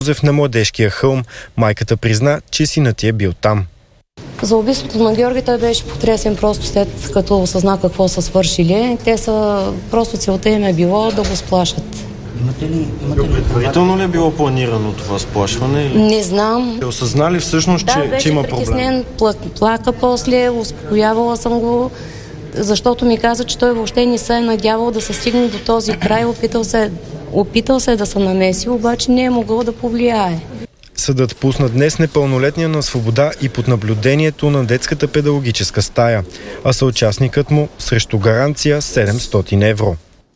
На Младежкия хълм майката призна, че синът е бил там. За убийството на Георги той беше потресен просто след като осъзна какво са свършили. Те са, просто целта им е било да го сплашат. Предварително ли е било планирано това сплашване? Не знам. Те осъзнали всъщност, че има проблем? Плака после, успокоявала съм го, защото ми каза, че той въобще не се е надявал да се стигне до този край. Опитал се да се намеси, обаче не е могъл да повлияе. Съдът пусна днес непълнолетния на свобода и под наблюдението на детската педагогическа стая, а съучастникът му срещу гаранция 700 евро.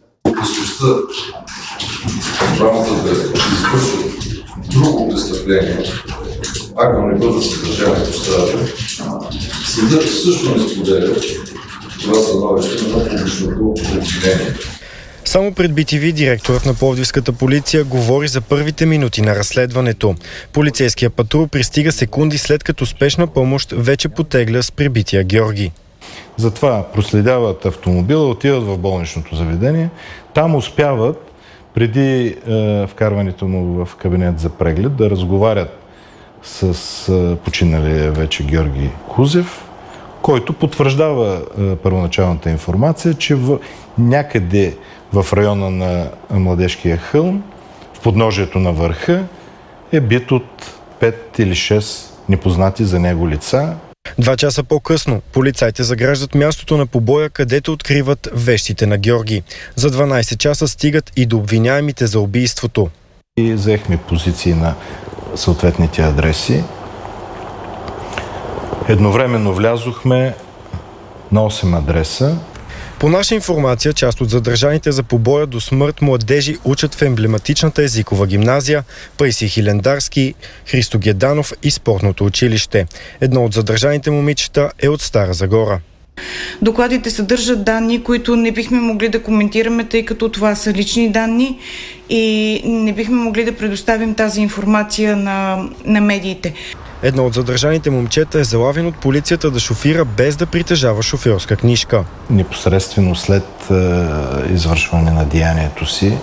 Правото да извършат друго престъпление, ако не бъдат съдържани по стража, съдът също не споделя това становище на публичното обвинение. Само пред BTV директорът на Пловдивската полиция говори за първите минути на разследването. Полицейския патрул пристига секунди след като спешна помощ вече потегля с прибития Георги. Затова проследяват автомобила, отиват в болничното заведение. Там успяват, преди вкарването му в кабинет за преглед, да разговарят с починалия вече Георги Кузев, който потвърждава първоначалната информация, че някъде в района на Младежкия хълм, в подножието на върха, е бит от 5 или 6 непознати за него лица. 2 часа по-късно полицайите заграждат мястото на побоя, където откриват вещите на Георги. За 12 часа стигат и до обвиняемите за убийството. И взехме позиции на съответните адреси. Едновременно влязохме на 8 адреса. По наша информация, част от задържаните за побоя до смърт младежи учат в емблематичната езикова гимназия Паисий Хилендарски, Христо Геданов и спортното училище. Едно от задържаните момичета е от Стара Загора. Докладите съдържат данни, които не бихме могли да коментираме, тъй като това са лични данни и не бихме могли да предоставим тази информация на медиите. Едно от задържаните момчета е залавен от полицията да шофира без да притежава шофьорска книжка. Непосредствено след извършване на деянието си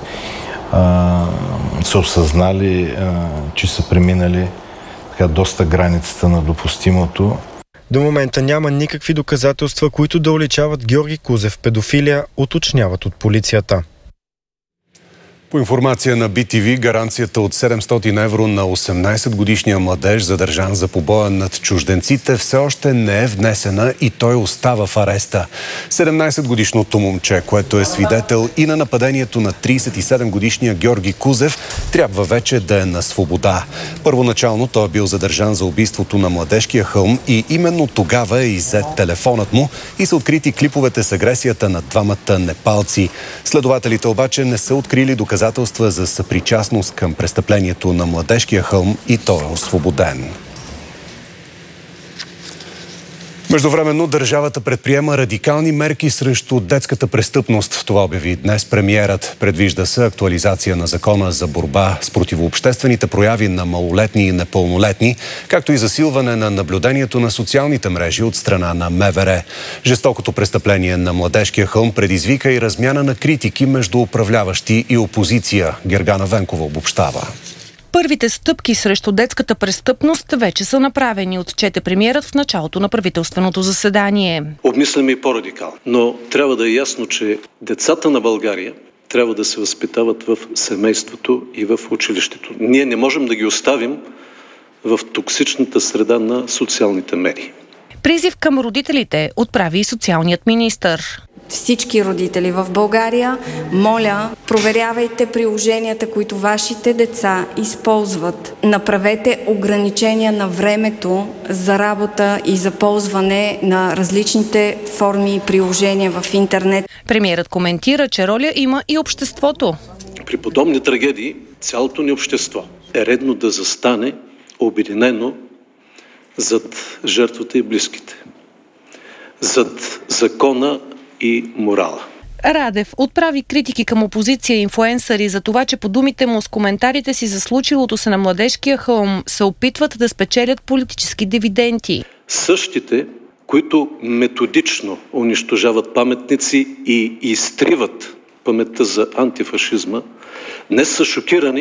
са осъзнали, че са преминали доста границата на допустимото. До момента няма никакви доказателства, които да уличават Георги Кузев в педофилия, уточняват от полицията. По информация на BTV, гаранцията от 700 евро на 18-годишния младеж, задържан за побоя над чужденците, все още не е внесена и той остава в ареста. 17-годишното момче, което е свидетел и на нападението на 37-годишния Георги Кузев, трябва вече да е на свобода. Първоначално той е бил задържан за убийството на Младежкия хълм и именно тогава е иззет телефонът му и са открити клиповете с агресията на двамата непалци. Следователите обаче не са открили доказателства за съпричастност към престъплението на Младежкия хълм и той е освободен. Междувременно държавата предприема радикални мерки срещу детската престъпност. Това обяви днес премиерът. Предвижда се актуализация на закона за борба с противообществените прояви на малолетни и непълнолетни, както и засилване на наблюдението на социалните мрежи от страна на МВР. Жестокото престъпление на Младежкия хълм предизвика и размяна на критики между управляващи и опозиция. Гергана Венкова обобщава. Първите стъпки срещу детската престъпност вече са направени, отчете премиерът в началото на правителственото заседание. Обмисляме и по-радикално, но трябва да е ясно, че децата на България трябва да се възпитават в семейството и в училището. Ние не можем да ги оставим в токсичната среда на социалните медии. Призив към родителите отправи и социалният министър. Всички родители в България, моля, проверявайте приложенията, които вашите деца използват. Направете ограничения на времето за работа и за ползване на различните форми и приложения в интернет. Премиерът коментира, че роля има и обществото. При подобни трагедии цялото ни общество е редно да застане обединено зад жертвата и близките, зад закона и морала. Радев отправи критики към опозиция и инфлуенсъри за това, че по думите му с коментарите си за случилото се на Младежкия хълм се опитват да спечелят политически дивиденти. Същите, които методично унищожават паметници и изтриват паметта за антифашизма, днес са шокирани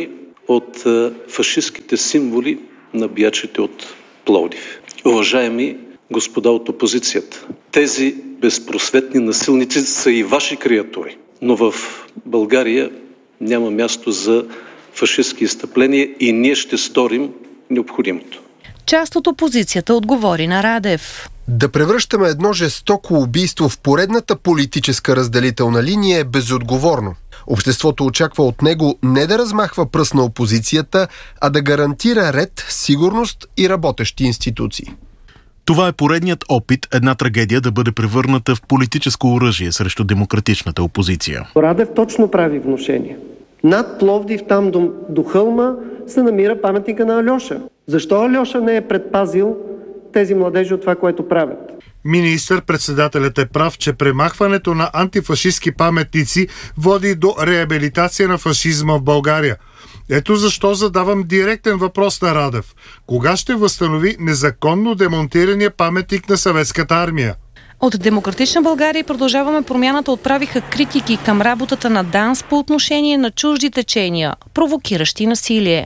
от фашистките символи на биячите от Пловдив. Уважаеми господа от опозицията, тези безпросветни насилници са и ваши креатури, но в България няма място за фашистки изстъпления и ние ще сторим необходимото. Част от опозицията отговори на Радев. Да превръщаме едно жестоко убийство в поредната политическа разделителна линия е безотговорно. Обществото очаква от него не да размахва пръст на опозицията, а да гарантира ред, сигурност и работещи институции. Това е поредният опит една трагедия да бъде превърната в политическо оръжие срещу демократичната опозиция. Радев точно прави внушение. Над Пловдив, там до хълма, се намира паметника на Алеша. Защо Алеша не е предпазил тези младежи от това, което правят? Министър-председателят е прав, че премахването на антифашистски паметници води до реабилитация на фашизма в България. Ето защо задавам директен въпрос на Радев. Кога ще възстанови незаконно демонтирания паметник на Съветската армия? От Демократична България Продължаваме промяната отправиха критики към работата на ДАНС по отношение на чужди течения, провокиращи насилие.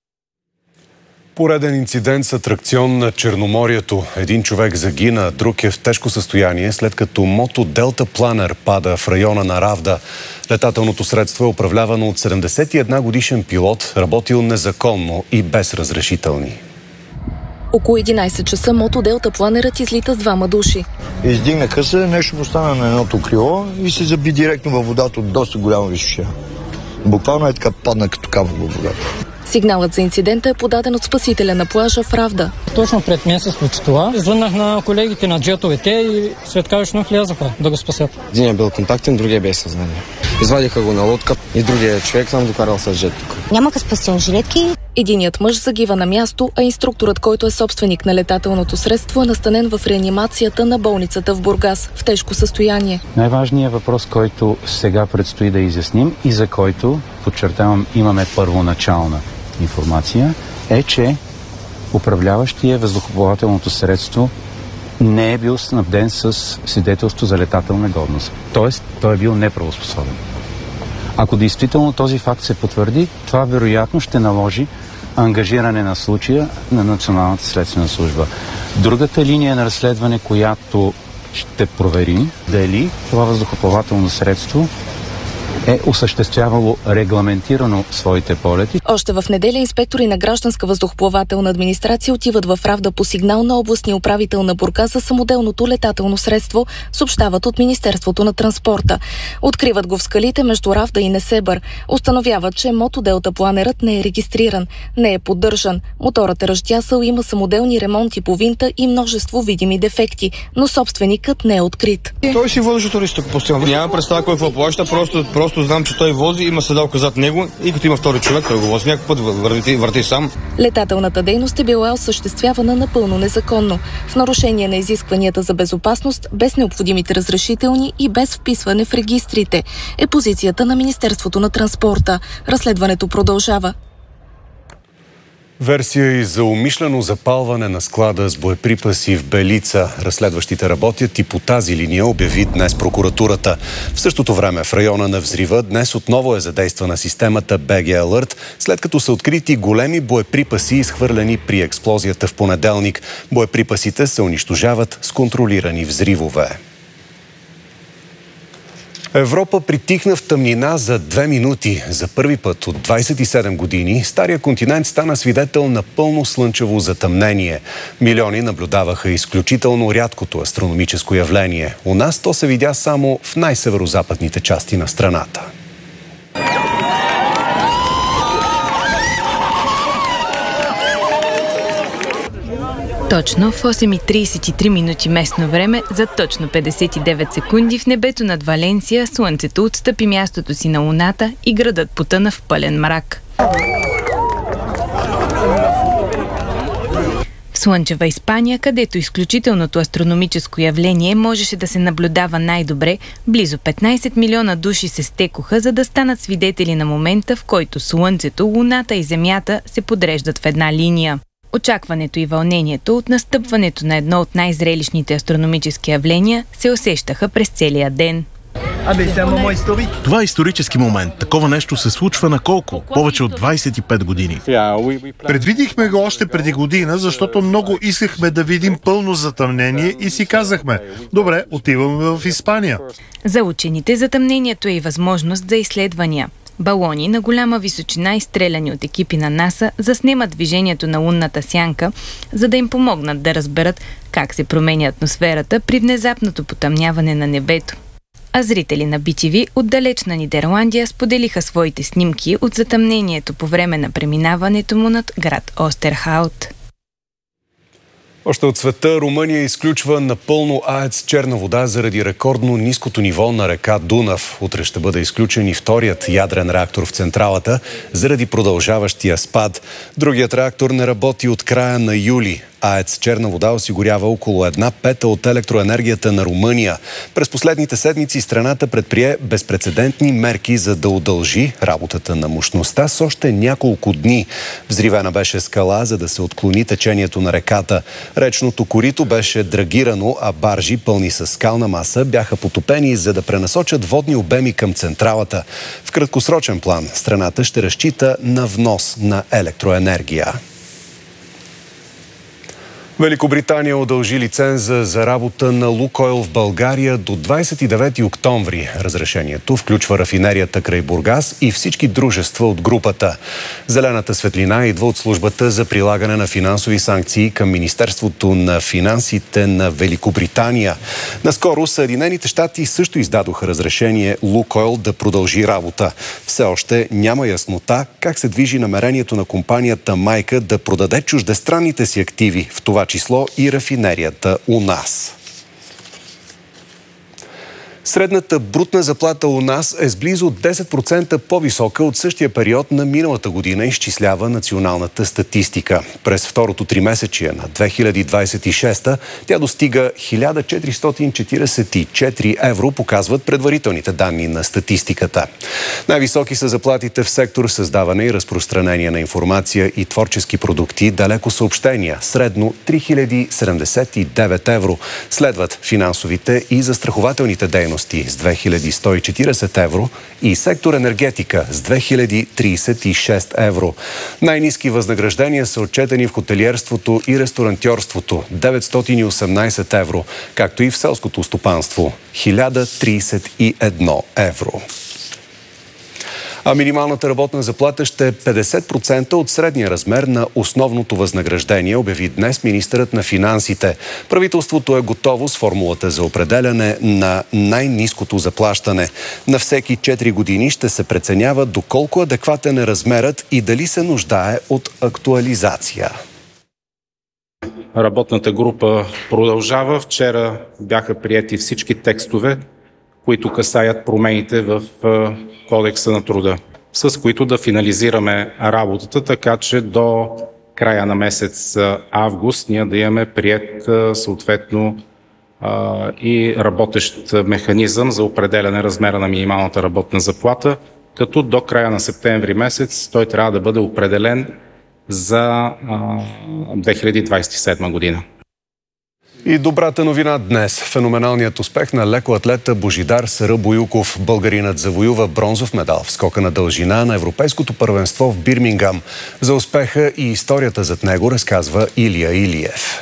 Пореден инцидент с атракцион на Черноморието. Един човек загина, друг е в тежко състояние, след като мото Делта Планер пада в района на Равда. Летателното средство е управлявано от 71 годишен пилот, работил незаконно и без разрешителни. Около 11 часа мото Делта Планерът излита с двама души. Издигнаха се, нещо постана на едното крило и се заби директно във водата от доста голяма височина. Буквално е така падна като камък във водата. Сигналът за инцидента е подаден от спасителя на плажа в Равда. Точно пред мен се случи това. Звъннах на колегите на джетовете и светкавично влязаха да го спасят. Един е бил контактен, другия без съзнание. Извадиха го на лодка и другия човек съм докарал с жет тук. Нямаха спасителни жилетки. Единият мъж загива на място, а инструкторът, който е собственик на летателното средство, е настанен в реанимацията на болницата в Бургас в тежко състояние. Най-важният въпрос, който сега предстои да изясним и за който, подчертавам, имаме първоначална информация, е, че управляващия въздухоплавателното средство не е бил снабден с свидетелство за летателна годност. Тоест, той е бил неправоспособен. Ако действително този факт се потвърди, това вероятно ще наложи ангажиране на случая на Националната следствена служба. Другата линия на разследване, която ще проверим, дали това въздухоплавателно средство е осъществявало регламентирано своите полети. Още в неделя инспектори на Гражданска въздухоплавателна администрация отиват в Равда по сигнал на областния управител на Бургас за самоделното летателно средство, съобщават от Министерството на транспорта. Откриват го в скалите между Равда и Несебър. Установяват, че мото Делта Планерът не е регистриран, не е поддържан. Моторът е ръждясал, има самоделни ремонти по винта и множество видими дефекти, но собственикът не е открит. Той си води туриста постоянно. Няма представа кой какво плаща, просто знам, че той вози, има седалка зад него и като има втори човек, той го вози някакъв път, върти сам. Летателната дейност е била осъществявана напълно незаконно, в нарушение на изискванията за безопасност, без необходимите разрешителни и без вписване в регистрите, е позицията на Министерството на транспорта. Разследването продължава. Версия и за умишлено запалване на склада с боеприпаси в Белица. Разследващите работят и по тази линия, обяви днес прокуратурата. В същото време в района на взрива днес отново е задействана системата BG Alert, след като са открити големи боеприпаси, изхвърлени при експлозията в понеделник. Боеприпасите се унищожават с контролирани взривове. Европа притихна в тъмнина за 2 минути. За първи път от 27 години стария континент стана свидетел на пълно слънчево затъмнение. Милиони наблюдаваха изключително рядкото астрономическо явление. У нас то се видя само в най-северозападните части на страната. Точно в 8:33 минути местно време, за точно 59 секунди в небето над Валенсия слънцето отстъпи мястото си на Луната и градът потъна в пълен мрак. В слънчева Испания, където изключителното астрономическо явление можеше да се наблюдава най-добре, близо 15 милиона души се стекоха, за да станат свидетели на момента, в който Слънцето, Луната и Земята се подреждат в една линия. Очакването и вълнението от настъпването на едно от най-зрелищните астрономически явления се усещаха през целия ден. Това е исторически момент. Такова нещо се случва на колко? Повече от 25 години. Предвидихме го още преди година, защото много искахме да видим пълно затъмнение и си казахме, добре, отиваме в Испания. За учените затъмнението е и възможност за изследвания. Балони на голяма височина, изстреляни от екипи на НАСА, заснемат движението на лунната сянка, за да им помогнат да разберат как се променя атмосферата при внезапното потъмняване на небето. А зрители на BTV от далечна Нидерландия споделиха своите снимки от затъмнението по време на преминаването му над град Остерхаут. Още от света Румъния изключва напълно АЕЦ Черна вода заради рекордно ниското ниво на река Дунав. Утре ще бъде изключен и вторият ядрен реактор в централата заради продължаващия спад. Другият реактор не работи от края на юли. АЕЦ Черна вода осигурява около 1/5 от електроенергията на Румъния. През последните седмици страната предприе безпрецедентни мерки, за да удължи работата на мощността с още няколко дни. Взривена беше скала, за да се отклони течението на реката. Речното корито беше драгирано, а баржи, пълни с скална маса, бяха потопени, за да пренасочат водни обеми към централата. В краткосрочен план страната ще разчита на внос на електроенергия. Великобритания удължи лиценза за работа на Лукойл в България до 29 октомври. Разрешението включва рафинерията край Бургас и всички дружества от групата. Зелената светлина идва от службата за прилагане на финансови санкции към Министерството на финансите на Великобритания. Наскоро Съединените щати също издадоха разрешение Лукойл да продължи работа. Все още няма яснота как се движи намерението на компанията майка да продаде чуждестранните си активи, в това число и рафинерията у нас. Средната брутна заплата у нас е с близо 10% по-висока от същия период на миналата година, изчислява националната статистика. През второто тримесечие на 2026 тя достига 1444 евро, показват предварителните данни на статистиката. Най-високи са заплатите в сектор създаване и разпространение на информация и творчески продукти, далеко съобщения, средно 3079 евро. Следват финансовите и застрахователните дейности с 2140 евро и сектор енергетика с 2036 евро. Най-ниски възнаграждения са отчетени в хотелиерството и ресторантьорството – 918 евро, както и в селското стопанство – 1031 евро. А минималната работна заплата ще е 50% от средния размер на основното възнаграждение, обяви днес министърът на финансите. Правителството е готово с формулата за определяне на най-ниското заплащане. На всеки 4 години ще се преценява доколко адекватен е размерът и дали се нуждае от актуализация. Работната група продължава. Вчера бяха приети всички текстове, които касаят промените в Кодекса на труда, с които да финализираме работата, така че до края на месец август ние да имаме приет съответно и работещ механизъм за определяне размера на минималната работна заплата, като до края на септември месец той трябва да бъде определен за 2027 година. И добрата новина днес. Феноменалният успех на лекоатлета Божидар Сарабоюков. Българинът завоюва бронзов медал в скока на дължина на Европейското първенство в Бирмингам. За успеха и историята зад него разказва Илия Илиев.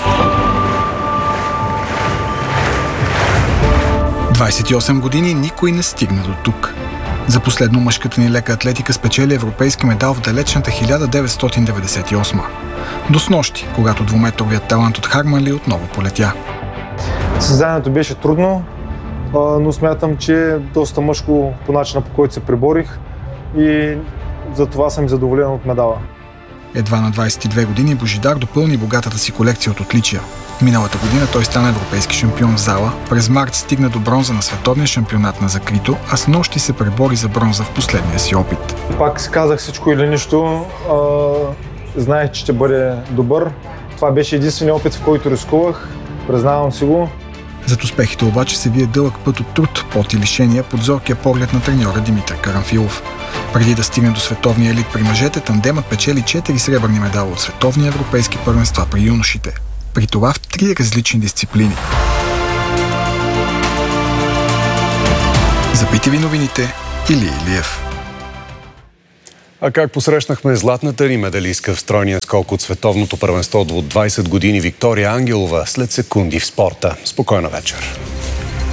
28 години никой не стигна до тук. За последно мъжката ни лека атлетика спечели европейски медал в далечната 1998. До снощи, когато двуметровият талант от Харманли отново полетя. Състезанието беше трудно, но смятам, че доста мъжко по начина, по който се преборих и за това съм задоволен от медала. Едва на 22 години Божидар допълни богатата си колекция от отличия. Миналата година той стана европейски шампион в зала, през март стигна до бронза на световния шампионат на закрито, а с нощи се пребори за бронза в последния си опит. Пак си казах всичко или нищо, знаех, че ще бъде добър. Това беше единственият опит, в който рискувах, признавам си го. Зад успехите обаче се вие дълъг път от труд, пот и лишения под зоркия поглед на треньора Димитър Карамфилов. Преди да стигне до световния елит при мъжете, тандемът печели 4 сребърни медала от световни европейски първенства при юношите. При това в 3 различни дисциплини. За BTV новините Илия Илиев. А как посрещнахме златната ни медалистка в стройния скок от световното първенство от 20 години Виктория Ангелова след секунди в спорта? Спокойна вечер.